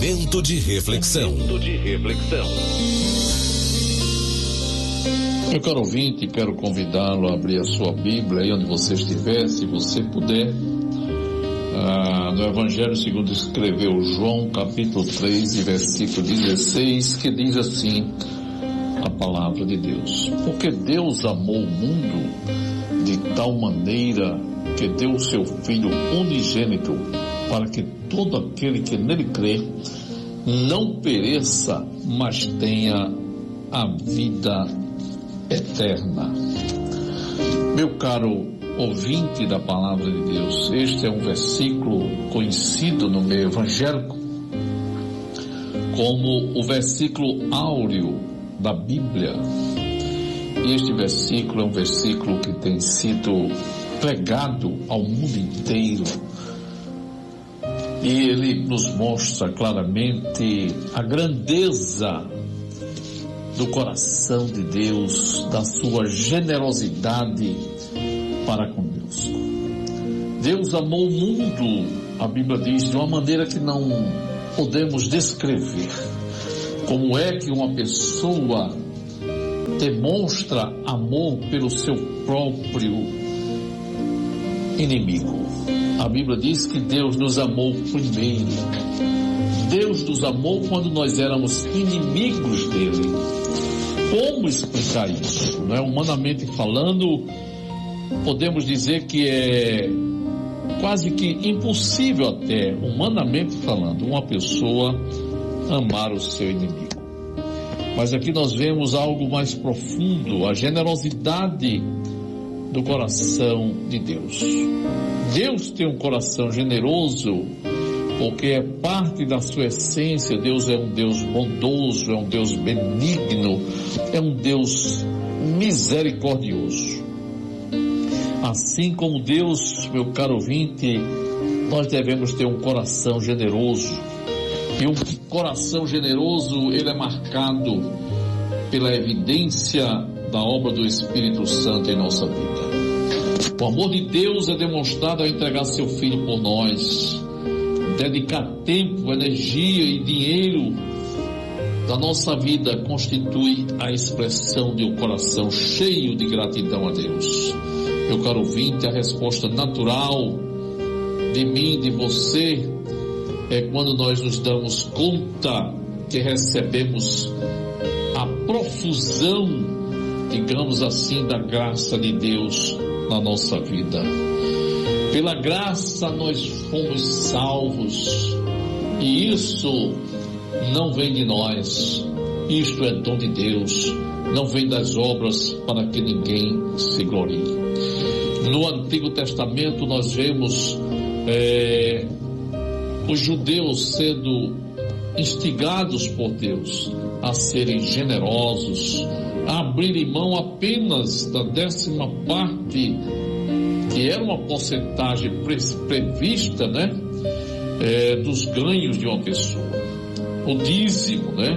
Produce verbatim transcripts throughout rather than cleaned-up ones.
Momento de reflexão. Momento de reflexão. Meu caro ouvinte, quero convidá-lo a abrir a sua Bíblia aí onde você estiver, se você puder, ah, no Evangelho segundo escreveu João, capítulo três, versículo dezesseis, que diz assim a palavra de Deus: porque Deus amou o mundo de tal maneira que deu o seu Filho unigênito, para que todo aquele que nele crê não pereça, mas tenha a vida eterna. Meu caro ouvinte da palavra de Deus, este é um versículo conhecido no meio evangélico como o versículo áureo da Bíblia. E este versículo é um versículo que tem sido pregado ao mundo inteiro, e ele nos mostra claramente a grandeza do coração de Deus, da sua generosidade para conosco. Deus amou o mundo, a Bíblia diz, de uma maneira que não podemos descrever. Como é que uma pessoa demonstra amor pelo seu próprio inimigo? A Bíblia diz que Deus nos amou primeiro. Deus nos amou quando nós éramos inimigos dele. Como explicar isso? Não é? Humanamente falando, podemos dizer que é quase que impossível até, humanamente falando, uma pessoa amar o seu inimigo. Mas aqui nós vemos algo mais profundo, a generosidade do coração de Deus. Deus tem um coração generoso, porque é parte da sua essência. Deus é um Deus bondoso, é um Deus benigno, é um Deus misericordioso. Assim como Deus, meu caro ouvinte, nós devemos ter um coração generoso. E um coração generoso, ele é marcado pela evidência da obra do Espírito Santo em nossa vida. O amor de Deus é demonstrado ao entregar seu Filho por nós. Dedicar tempo, energia e dinheiro da nossa vida constitui a expressão de um coração cheio de gratidão a Deus. Meu caro ouvinte, a resposta natural de mim, de você, é quando nós nos damos conta que recebemos a profusão, digamos assim, da graça de Deus na nossa vida. Pela graça nós fomos salvos, e isso não vem de nós, isto é dom de Deus, não vem das obras para que ninguém se glorie. No Antigo Testamento nós vemos é, os judeus sendo instigados por Deus a serem generosos, a abrirem mão apenas da décima parte, que era uma porcentagem pre- prevista, né, é, dos ganhos de uma pessoa, o dízimo, né?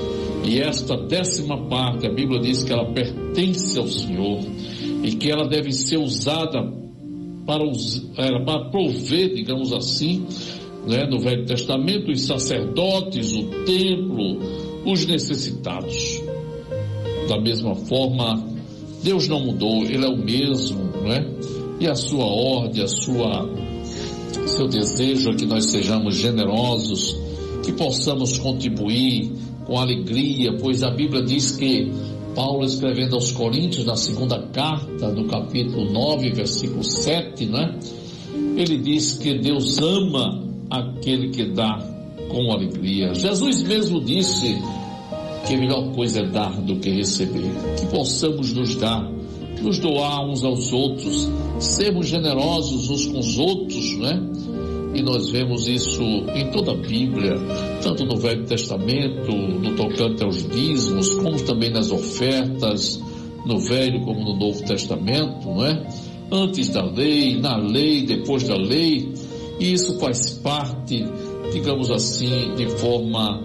E esta décima parte, a Bíblia diz que ela pertence ao Senhor e que ela deve ser usada para, us, para prover, digamos assim, né, no Velho Testamento, os sacerdotes, o templo, os necessitados. Da mesma forma, Deus não mudou, Ele é o mesmo, né? E a sua ordem, a sua, seu desejo é que nós sejamos generosos, que possamos contribuir com alegria, pois a Bíblia diz que Paulo, escrevendo aos Coríntios, na segunda carta, no capítulo nove, versículo sete, né? Ele diz que Deus ama aquele que dá com alegria. Jesus mesmo disse que a melhor coisa é dar do que receber. Que possamos nos dar, nos doar uns aos outros, sermos generosos uns com os outros, né? E nós vemos isso em toda a Bíblia, tanto no Velho Testamento, no tocante aos dízimos, como também nas ofertas, no Velho como no Novo Testamento, não é? Antes da lei, na lei, depois da lei, e isso faz parte, digamos assim, de forma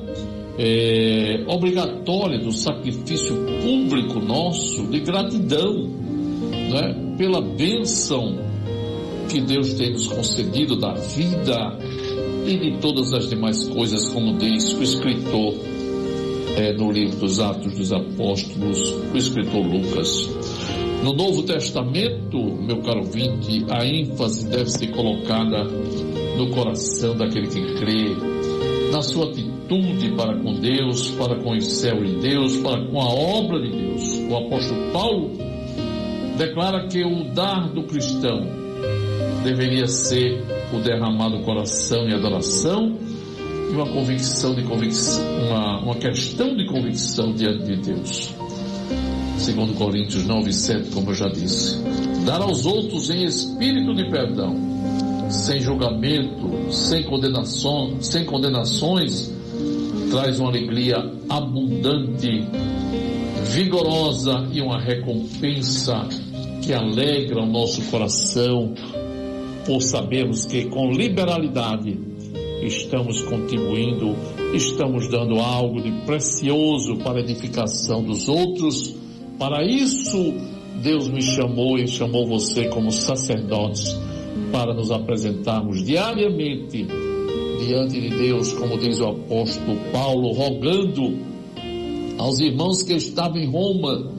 é, obrigatória do sacrifício público nosso, de gratidão, não é? Pela bênção que Deus tem nos concedido da vida, e de todas as demais coisas, como diz o escritor é, no livro dos Atos dos Apóstolos, o escritor Lucas. No Novo Testamento, meu caro ouvinte, a ênfase deve ser colocada no coração daquele que crê, na sua atitude para com Deus, para com o céu de Deus, para com a obra de Deus. O apóstolo Paulo declara que o dar do cristão deveria ser o derramado coração e adoração e uma convicção de convicção, uma, uma questão de convicção diante de Deus. Segundo Coríntios nove, sete, como eu já disse, dar aos outros em espírito de perdão, sem julgamento, sem condenação, sem condenações, traz uma alegria abundante, vigorosa e uma recompensa que alegra o nosso coração, por sabermos que com liberalidade estamos contribuindo, estamos dando algo de precioso para a edificação dos outros. Para isso, Deus me chamou e chamou você como sacerdotes para nos apresentarmos diariamente diante de Deus, como diz o apóstolo Paulo, rogando aos irmãos que estavam em Roma